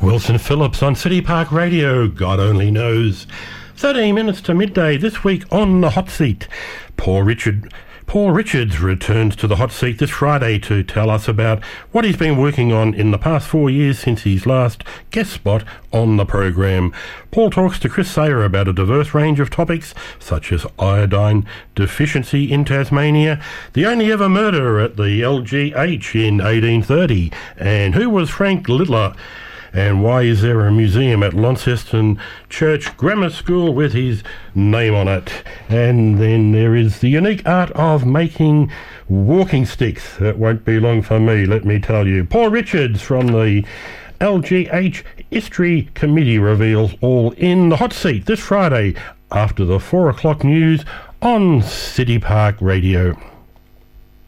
Wilson Phillips on City Park Radio, God only knows. 13 minutes to midday this week on the hot seat. Paul Richards returns to the hot seat this Friday to tell us about what he's been working on in the past 4 years since his last guest spot on the program. Paul talks to Chris Sayer about a diverse range of topics such as iodine deficiency in Tasmania, the only ever murder at the LGH in 1830, and who was Frank Littler, and why is there a museum at Launceston Church Grammar School with his name on it? And then there is the unique art of making walking sticks. That won't be long for me, let me tell you. Paul Richards from the LGH History Committee reveals all in the hot seat this Friday after the 4 o'clock news on City Park Radio.